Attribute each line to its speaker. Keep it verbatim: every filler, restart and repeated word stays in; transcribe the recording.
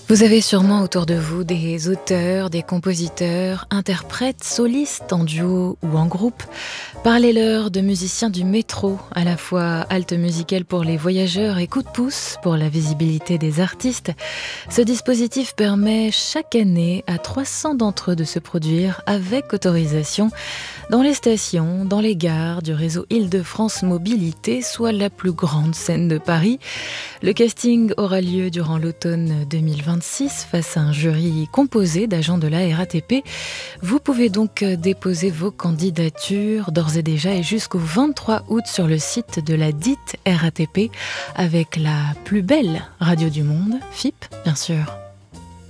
Speaker 1: Vous avez sûrement autour de vous des auteurs, des compositeurs, interprètes, solistes en duo ou en groupe. Parlez-leur de musiciens du métro, à la fois halte musicale pour les voyageurs et coup de pouce pour la visibilité des artistes. Ce dispositif permet chaque année à trois cents d'entre eux de se produire avec autorisation dans les stations, dans les gares du réseau Île-de-France Mobilité, soit la plus grande scène de Paris. Le casting aura lieu durant l'automne deux mille vingt-six face à un jury composé d'agents de la R A T P. Vous pouvez donc déposer vos candidatures d'ores et déjà et jusqu'au vingt-trois août sur le site de la dite R A T P avec la plus belle radio du monde, F I P bien sûr.